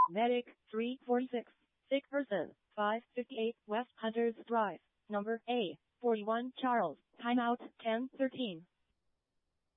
Medic 346. Sick person 558 West Hunters Drive. Number A 41 Charles. Timeout 10:13.